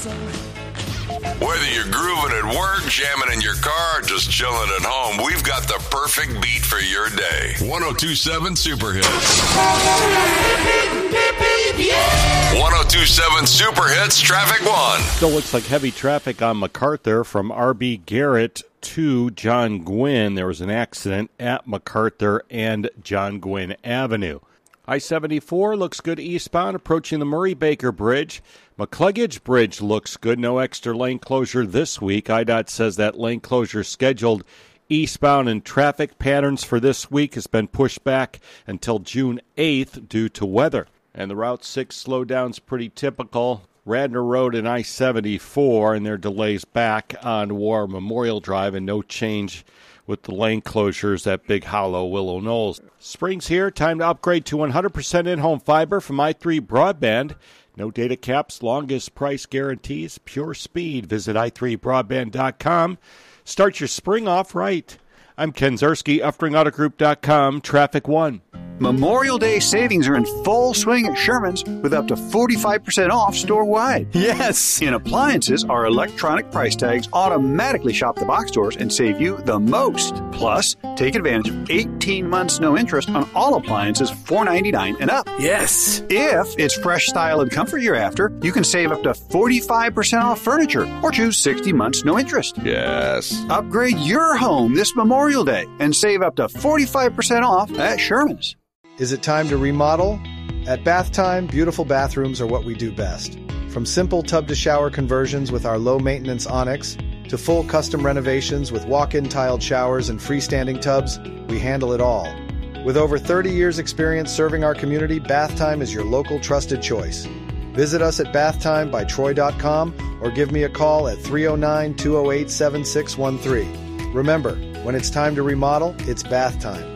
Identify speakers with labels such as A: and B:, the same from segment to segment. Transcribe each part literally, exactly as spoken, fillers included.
A: Whether you're grooving at work, jamming in your car, or just chilling at home, we've got the perfect beat for your day. one oh two point seven Super Hits. one oh two point seven Super Hits Traffic One.
B: Still looks like heavy traffic on MacArthur from R B Garrett to John Gwynn. There was an accident at MacArthur and John Gwynn Avenue. I seventy-four looks good eastbound, approaching the Murray Baker Bridge. McCluggage Bridge looks good. No extra lane closure this week. I D O T says that lane closure scheduled eastbound, and traffic patterns for this week has been pushed back until June eighth due to weather. And the Route six slowdown's pretty typical. Radnor Road and I seventy-four, and their delays back on War Memorial Drive, and no change with the lane closures at Big Hollow, Willow Knolls. Spring's here. Time to upgrade to one hundred percent in-home fiber from i three Broadband. No data caps, longest price guarantees, pure speed. Visit i three broadband dot com. Start your spring off right. I'm Ken Zerski, Uftring Auto Group dot com, Traffic One.
C: Memorial Day savings are in full swing at Sherman's with up to forty-five percent off store-wide.
D: Yes!
C: In appliances, our electronic price tags automatically shop the box stores and save you the most. Plus, take advantage of eighteen months no interest on all appliances four ninety-nine and up.
D: Yes!
C: If it's fresh style and comfort you're after, you can save up to forty-five percent off furniture or choose sixty months no interest.
A: Yes.
C: Upgrade your home this Memorial Day and save up to forty-five percent off at Sherman's.
E: Is it time to remodel? At Bath Time, beautiful bathrooms are what we do best. From simple tub-to-shower conversions with our low-maintenance Onyx to full custom renovations with walk-in tiled showers and freestanding tubs, we handle it all. With over thirty years experience serving our community, Bath Time is your local trusted choice. Visit us at bath time by troy dot com or give me a call at three oh nine, two oh eight, seven six one three. Remember, when it's time to remodel, it's Bath Time.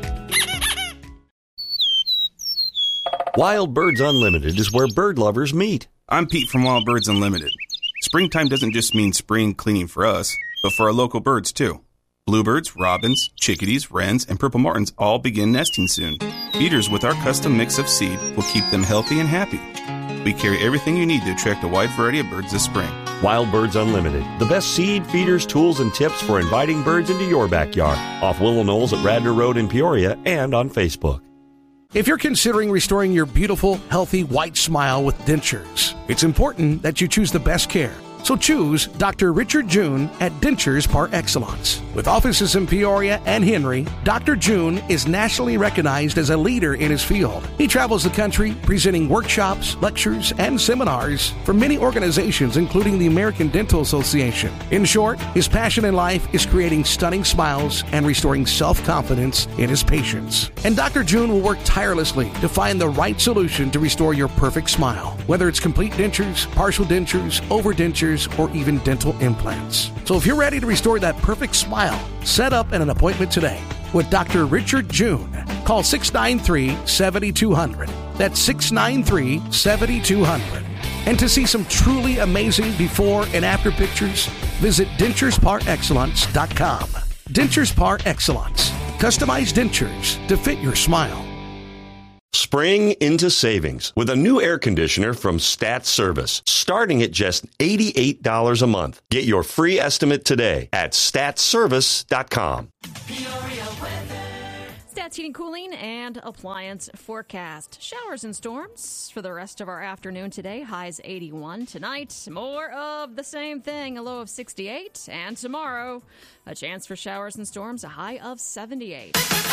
F: Wild Birds Unlimited is where bird lovers meet.
D: I'm Pete from Wild Birds Unlimited. Springtime doesn't just mean spring cleaning for us, but for our local birds too. Bluebirds, robins, chickadees, wrens, and purple martins all begin nesting soon. Feeders with our custom mix of seed will keep them healthy and happy. We carry everything you need to attract a wide variety of birds this spring.
F: Wild Birds Unlimited, the best seed, feeders, tools, and tips for inviting birds into your backyard. Off Willow Knolls at Radnor Road in Peoria and on Facebook.
G: If you're considering restoring your beautiful, healthy, white smile with dentures, it's important that you choose the best care. So choose Doctor Richard June at Dentures Par Excellence. With offices in Peoria and Henry, Doctor June is nationally recognized as a leader in his field. He travels the country presenting workshops, lectures, and seminars for many organizations, including the American Dental Association. In short, his passion in life is creating stunning smiles and restoring self-confidence in his patients. And Doctor June will work tirelessly to find the right solution to restore your perfect smile, whether it's complete dentures, partial dentures, overdentures, or even dental implants. So if you're ready to restore that perfect smile, set up an appointment today with Doctor Richard June. Call six nine three, seven two zero zero. That's six nine three, seven two zero zero. And to see some truly amazing before and after pictures, visit dentures par excellence dot com. Dentures Par Excellence. Customized dentures to fit your smile.
F: Spring into savings with a new air conditioner from Stat Service, starting at just eighty-eight dollars a month. Get your free estimate today at stat service dot com.
H: Stats Heating, Cooling, and Appliance Forecast. Showers and storms for the rest of our afternoon today. Highs eighty-one. Tonight, more of the same thing, a low of sixty-eight. And tomorrow, a chance for showers and storms, a high of seventy-eight.